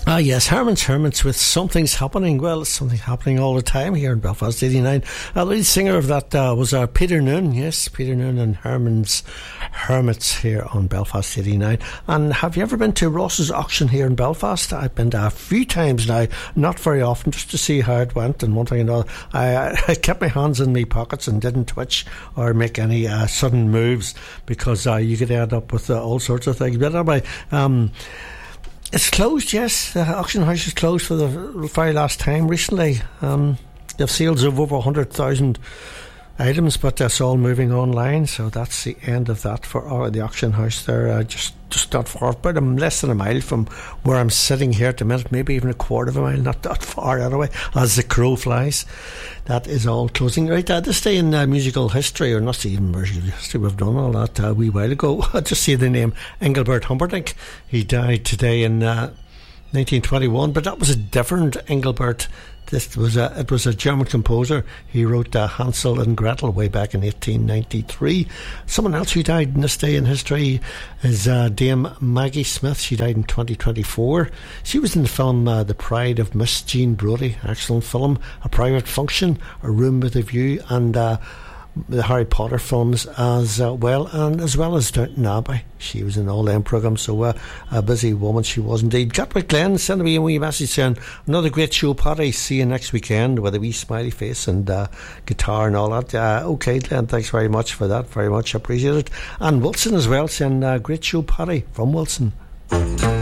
Yes, Herman's Hermits with Something's Happening. Well, something happening all the time here in Belfast 89. The lead singer of that was Peter Noone. Yes, Peter Noone and Herman's Hermits here on Belfast 89. And have you ever been to Ross's auction here in Belfast? I've been there a few times now, not very often, just to see how it went and one thing and another. I kept my hands in my pockets and didn't twitch or make any sudden moves because you could end up with all sorts of things. But anyway, it's closed, yes. The auction house is closed for the very last time recently. They have sales of over 100,000 items, but that's all moving online, so that's the end of that for the auction house there. Just not far, about less than a mile from where I'm sitting here at the minute, maybe even a quarter of a mile, not that far anyway, as the crow flies. That is all closing. Right, this day in musical history, or not even musical history, we've done all that a wee while ago. I just see the name Engelbert Humperdinck. He died today in 1921, but that was a different Engelbert. It was a German composer. He wrote Hansel and Gretel way back in 1893. Someone else who died in this day in history is Dame Maggie Smith. She died in 2024. She was in the film The Pride of Miss Jean Brodie. Excellent film. A Private Function, A Room with a View, and the Harry Potter films as well as Downton Abbey. She was in all them programmes, so a busy woman she was indeed. Gatwick Glen sent me a wee message saying, another great show, Paddy, see you next weekend, with a wee smiley face and guitar and all that. Okay, Glen, thanks very much for that, very much appreciated. And Wilson as well saying, great show, Paddy, from Wilson.